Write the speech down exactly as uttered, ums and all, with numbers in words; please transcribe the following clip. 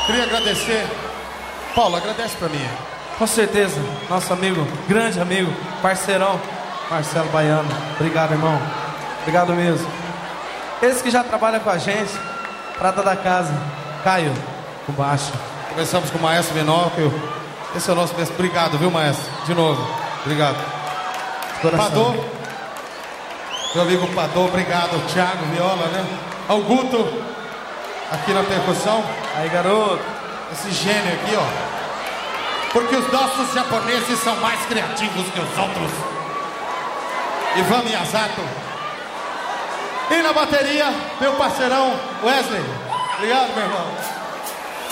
Queria agradecer. Paulo, agradece pra mim. Com certeza, nosso amigo, grande amigo, parceirão, Marcelo Baiano. Obrigado, irmão. Obrigado mesmo. Esse que já trabalha com a gente, prata da casa, Caio, com baixo. Começamos com o Maestro Binóquio. Esse é o nosso mestre. Obrigado, viu, Maestro? De novo. Obrigado. Padô. Meu amigo Padô, obrigado. Thiago, viola, né? Augusto, aqui na percussão. Aí, garoto. Esse gênio aqui, ó. Porque os nossos japoneses são mais criativos que os outros. Ivan Miyazato. E na bateria, meu parceirão Wesley. Obrigado, meu irmão.